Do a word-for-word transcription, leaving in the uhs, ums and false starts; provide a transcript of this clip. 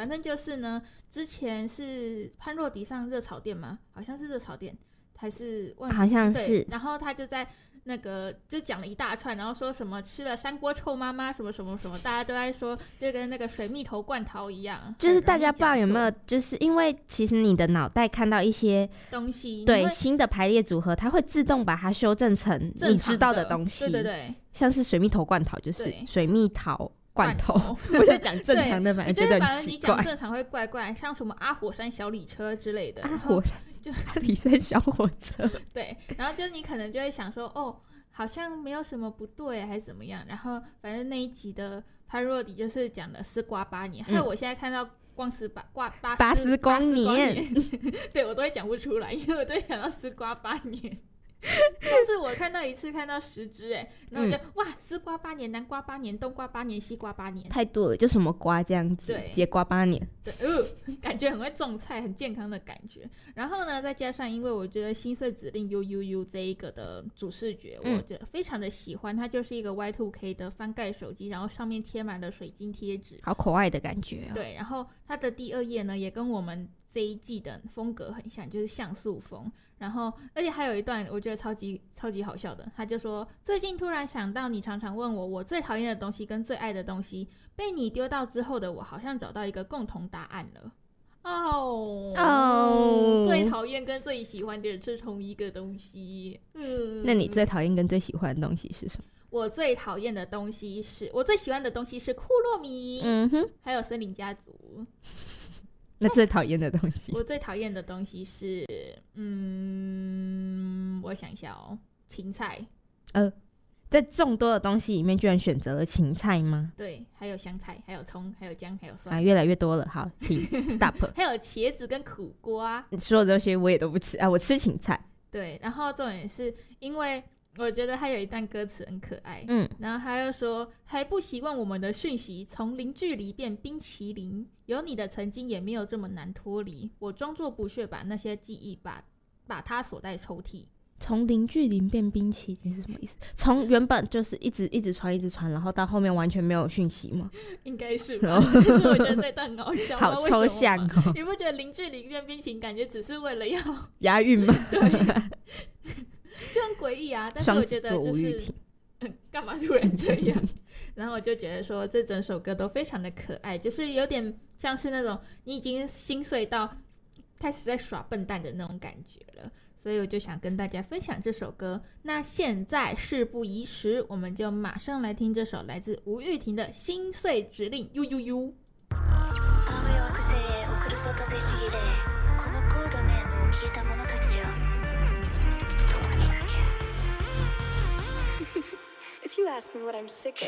正就是呢，之前是潘若迪上热炒店吗？好像是热炒店，还是忘记好像是。 然后他就在那个就讲了一大串，然后说什么吃了山锅臭妈妈什么什么什么，大家都在说就跟那个水蜜桃罐头一样， 就是大家不知道有没有，就是因为其实你的脑袋看到一些东西， 对新的排列组合，它会自动把它修正成你知道的东西。 对对对， 像是水蜜桃罐头就是水蜜桃罐头，我在讲正常的，反正觉得很奇怪。 你讲正常会怪怪，像什么阿火山小礼车之类的。 阿火山就阿里山小火车。 对，然后就是你可能就会想说，哦，好像没有什么不对，还是怎么样。然后反正那一集的潘若迪就是讲了丝瓜八年，还有我现在看到光丝八挂八八丝光年， 对我都会讲不出来，因为我都会想到丝瓜八年。但是我看到一次看到十只哎，然后我就、嗯、哇，丝瓜八年、南瓜八年、冬瓜八年、西瓜八年， 太多了，就什么瓜这样子，节瓜八年， 对，呃，感觉很会种菜，很健康的感觉。然后呢，再加上因为我觉得心碎指令 U U U 这一个的主视觉，我觉得非常的喜欢，它就是一个 Y 二 K 的翻盖手机，然后上面贴满了水晶贴纸， 好可爱的感觉、哦。 对，然后它的第二页呢，也跟我们这一季的风格很像，就是像素风。然后而且还有一段我觉得超级超级好笑的，他就说最近突然想到你常常问我我最讨厌的东西跟最爱的东西，被你丢到之后的我好像找到一个共同答案了。哦、oh, oh. 最讨厌跟最喜欢的是同一个东西、嗯、 那你最讨厌跟最喜欢的东西是什么？ 我最讨厌的东西是我最喜欢的东西是库洛米， 嗯哼， 还有森林家族。 那最讨厌的东西？ 我最讨厌的东西是，嗯，我想一下哦，芹菜。呃， 在众多的东西里面，居然选择了芹菜吗？ 对，还有香菜，还有葱，还有姜，还有蒜。 啊，越来越多了。好，停 ，stop。 还有茄子跟苦瓜。 你说的这些我也都不吃啊，我吃芹菜。 对，然后重点是因为我觉得他有一段歌词很可爱， 嗯， 然后他又说还不习惯我们的讯息从零距离变冰淇淋，有你的曾经也没有这么难脱离，我装作不屑把那些记忆把把它锁在抽屉。 从零距离变冰淇淋是什么意思？从原本就是一直一直传一直传，然后到后面完全没有讯息吗？ 应该是吧。但是我觉得这段很好笑， 好抽象哦。 你不觉得零距离变冰淇淋感觉只是为了要押韵吗？ 对，就很诡异啊。但是我觉得就是干嘛突然这样？然后我就觉得说这整首歌都非常的可爱，就是有点像是那种你已经心碎到开始在耍笨蛋的那种感觉了。所以我就想跟大家分享这首歌。那现在事不宜迟，我们就马上来聽這首來自吳玉婷的《心碎指令》。呦呦呦。If you ask me what I'm sick of,